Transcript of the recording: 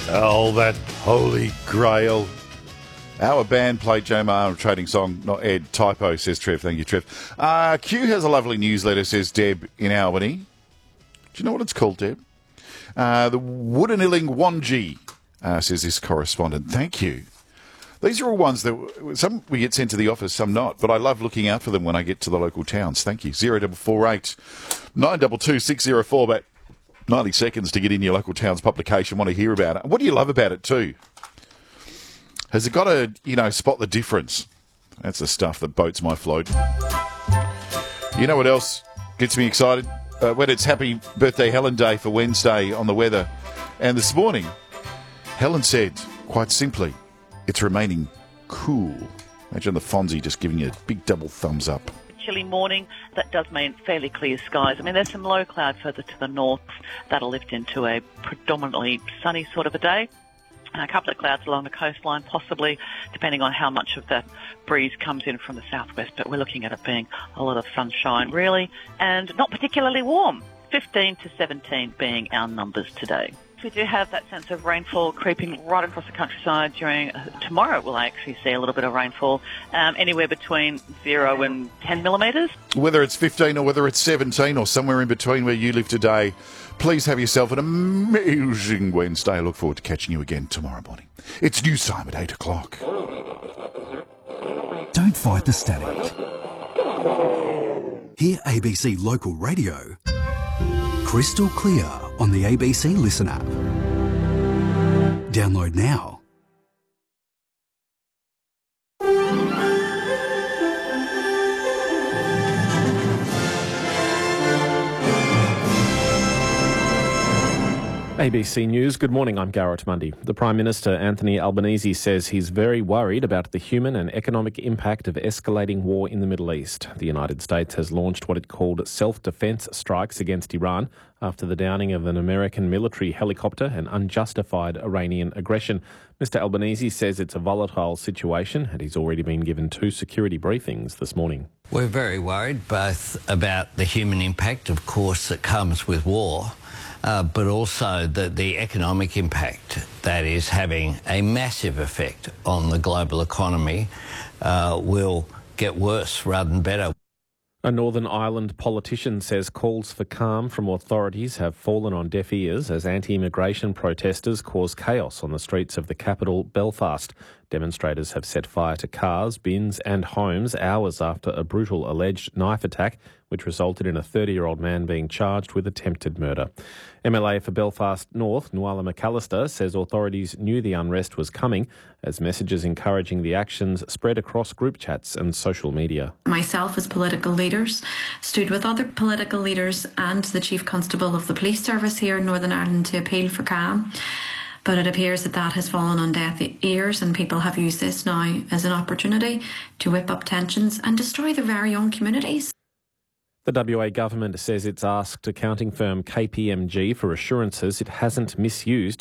Oh, that holy grail. Our band played Joe Marr, trading song, not Ed. Typo, says Trev. Thank you, Trev. Q has a lovely newsletter, says Deb in Albany. Do you know what it's called, Deb? The Woodanilling Wanji, says this correspondent. Thank you. These are all ones that some we get sent to the office, some not, but I love looking out for them when I get to the local towns. Thank you. 0448 922 604. About 90 seconds to get in your local town's publication. Want to hear about it. What do you love about it too? Has it got to, spot the difference? That's the stuff that boats my float. You know what else gets me excited? When it's Happy Birthday Helen Day for Wednesday on the weather. And this morning, Helen said, quite simply, it's remaining cool. Imagine the Fonzie just giving you a big double thumbs up. Chilly morning, that does mean fairly clear skies. I mean, there's some low cloud further to the north that'll lift into a predominantly sunny sort of a day. And a couple of clouds along the coastline, possibly, depending on how much of that breeze comes in from the southwest. But we're looking at it being a lot of sunshine, really, and not particularly warm. 15 to 17 being our numbers today. We do have that sense of rainfall creeping right across the countryside during tomorrow. We'll actually see a little bit of rainfall, anywhere between 0 and 10 millimetres. Whether it's 15 or whether it's 17 or somewhere in between where you live today, please have yourself an amazing Wednesday. I look forward to catching you again tomorrow morning. It's news time at 8 o'clock. Don't fight the static. Hear ABC Local Radio crystal clear on the ABC Listen app. Download now. ABC News, good morning, I'm Garrett Mundy. The Prime Minister, Anthony Albanese, says he's very worried about the human and economic impact of escalating war in the Middle East. The United States has launched what it called self-defence strikes against Iran after the downing of an American military helicopter and unjustified Iranian aggression. Mr Albanese says it's a volatile situation and he's already been given 2 security briefings this morning. We're very worried both about the human impact, of course, that comes with war, but also the economic impact that is having a massive effect on the global economy will get worse rather than better. A Northern Ireland politician says calls for calm from authorities have fallen on deaf ears as anti-immigration protesters cause chaos on the streets of the capital, Belfast. Demonstrators have set fire to cars, bins and homes hours after a brutal alleged knife attack, which resulted in a 30-year-old man being charged with attempted murder. MLA for Belfast North, Nuala McAllister, says authorities knew the unrest was coming as messages encouraging the actions spread across group chats and social media. Myself, as political leaders, stood with other political leaders and the Chief Constable of the Police Service here in Northern Ireland to appeal for calm. But it appears that has fallen on deaf ears and people have used this now as an opportunity to whip up tensions and destroy their very own communities. The WA government says it's asked accounting firm KPMG for assurances it hasn't misused